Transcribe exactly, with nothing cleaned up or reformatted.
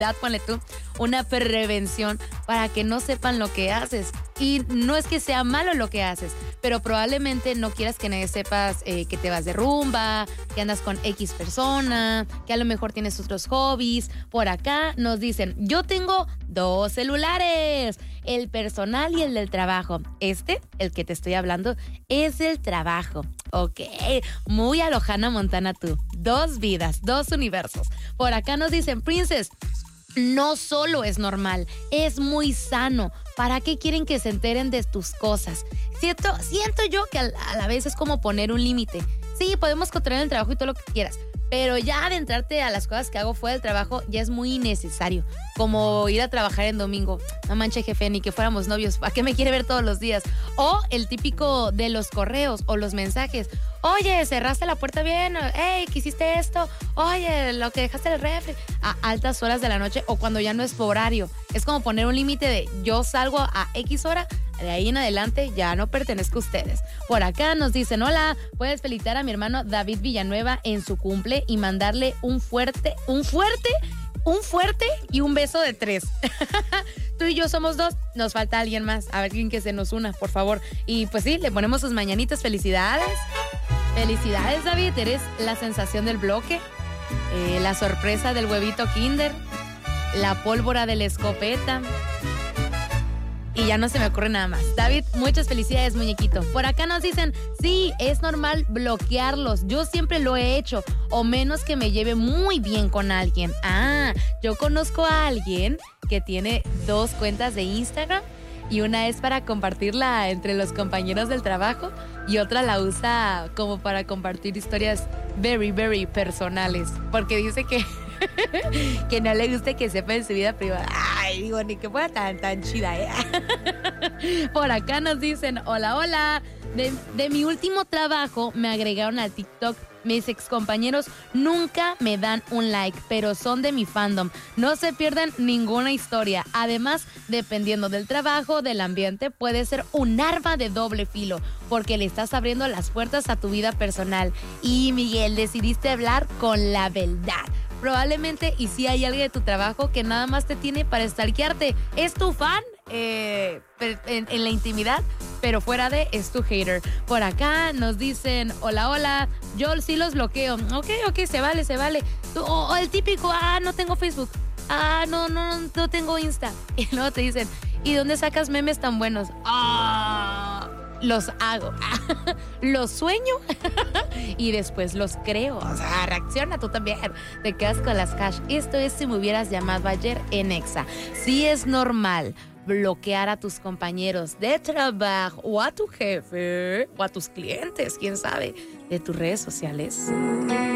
ponle tú, una prevención para que no sepan lo que haces. Y no es que sea malo lo que haces, pero probablemente no quieras que nadie sepas eh, que te vas de rumba, que andas con X persona, que a lo mejor tienes otros hobbies. Por acá nos dicen, yo tengo dos celulares, el personal y el del trabajo. Este, el que te estoy hablando, es del trabajo. Ok, muy a lo Hannah Montana tú. Dos vidas, dos universos. Por acá nos dicen, Princess, no solo es normal, es muy sano. ¿Para qué quieren que se enteren de tus cosas? Siento, siento yo que a la vez es como poner un límite. Sí, podemos controlar el trabajo y todo lo que quieras, pero ya adentrarte a las cosas que hago fuera del trabajo ya es muy innecesario. Como ir a trabajar en domingo. No manches, jefe, ni que fuéramos novios. ¿Para qué me quiere ver todos los días? O el típico de los correos o los mensajes. Oye, cerraste la puerta bien. Hey, ¿qué hiciste esto? Oye, lo que dejaste en el refri. A altas horas de la noche o cuando ya no es por horario. Es como poner un límite de yo salgo a X hora. De ahí en adelante ya no pertenezco a ustedes. Por acá nos dicen, hola, puedes felicitar a mi hermano David Villanueva en su cumple y mandarle un fuerte, un fuerte, un fuerte y un beso de tres. Tú y yo somos dos, nos falta alguien más. A ver quién que se nos una, por favor. Y pues sí, le ponemos sus mañanitas. Felicidades. Felicidades, David, eres la sensación del bloque, eh, la sorpresa del huevito Kinder, la pólvora de la escopeta. Y ya no se me ocurre nada más. David, muchas felicidades, muñequito. Por acá nos dicen, sí, es normal bloquearlos. Yo siempre lo he hecho, o menos que me lleve muy bien con alguien. Ah, yo conozco a alguien que tiene dos cuentas de Instagram y una es para compartirla entre los compañeros del trabajo y otra la usa como para compartir historias very, very personales. Porque dice que... que no le guste que sepa en su vida privada. Ay, digo, ni que fuera tan, tan chida, ¿eh? Por acá nos dicen, hola, hola. De, de mi último trabajo me agregaron al TikTok. Mis excompañeros nunca me dan un like, pero son de mi fandom. No se pierden ninguna historia. Además, dependiendo del trabajo, del ambiente, puede ser un arma de doble filo, porque le estás abriendo las puertas a tu vida personal. Y Miguel, decidiste hablar con la verdad. Probablemente, y si hay alguien de tu trabajo que nada más te tiene para stalkearte. Es tu fan eh, en, en la intimidad, pero fuera de, es tu hater. Por acá nos dicen, hola, hola, yo sí los bloqueo. Ok, ok, se vale, se vale. Tú, o, o el típico, ah, no tengo Facebook. Ah, no, no, no, no tengo Insta. Y luego te dicen, ¿y dónde sacas memes tan buenos? Ah, los hago. Los sueño y después los creo. O sea, reacciona tú también. Te quedas con las cash. Esto es Si Me Hubieras Llamado Ayer en Exa. Sí es normal bloquear a tus compañeros de trabajo o a tu jefe o a tus clientes, quién sabe, de tus redes sociales.